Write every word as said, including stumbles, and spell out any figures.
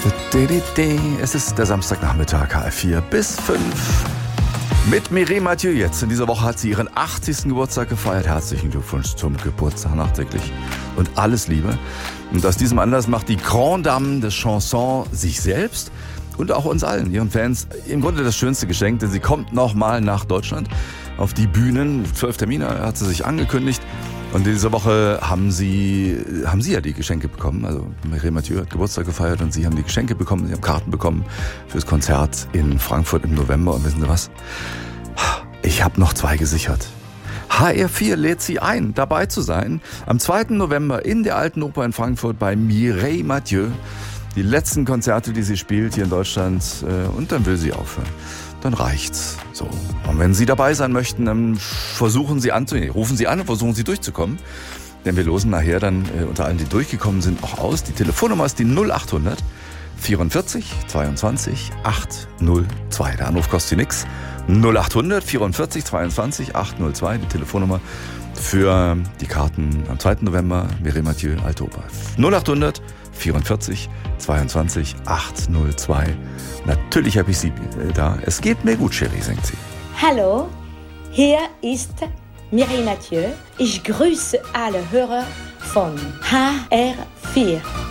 Es ist der Samstagnachmittag, H F vier bis fünf. Mit Mireille Mathieu jetzt. In dieser Woche hat sie ihren achtzigsten Geburtstag gefeiert. Herzlichen Glückwunsch zum Geburtstag nachträglich. Und alles Liebe. Und aus diesem Anlass macht die Grande Dame des Chansons sich selbst und auch uns allen, ihren Fans, im Grunde das schönste Geschenk. Denn sie kommt nochmal nach Deutschland auf die Bühnen. Zwölf Termine hat sie sich angekündigt. Und in dieser Woche haben sie, haben sie ja die Geschenke bekommen. Also Mireille Mathieu hat Geburtstag gefeiert und sie haben die Geschenke bekommen. Sie haben Karten bekommen fürs Konzert in Frankfurt im November. Und wissen Sie was? Ich habe noch zwei gesichert. H R vier lädt Sie ein, dabei zu sein. Am zweiten November in der Alten Oper in Frankfurt bei Mireille Mathieu. Die letzten Konzerte, die sie spielt hier in Deutschland. Und dann will sie aufhören. Dann reicht's. So. Und wenn Sie dabei sein möchten, dann versuchen Sie anzunehmen. Rufen Sie an und versuchen Sie durchzukommen. Denn wir losen nachher dann äh, unter allen, die durchgekommen sind, auch aus. Die Telefonnummer ist die null acht hundert vierundvierzig zweiundzwanzig achthundertzwei. Der Anruf kostet Sie nix. null acht hundert vierundvierzig zweiundzwanzig achthundertzwei. Die Telefonnummer für die Karten am zweiten November. Mireille Mathieu, Alte Oper. null acht hundert vierundvierzig zweiundzwanzig achthundertzwei. Natürlich habe ich Sie da. Es geht mir gut, Chérie, singt sie. Hallo, hier ist Mireille Mathieu. Ich grüße alle Hörer von H R vier.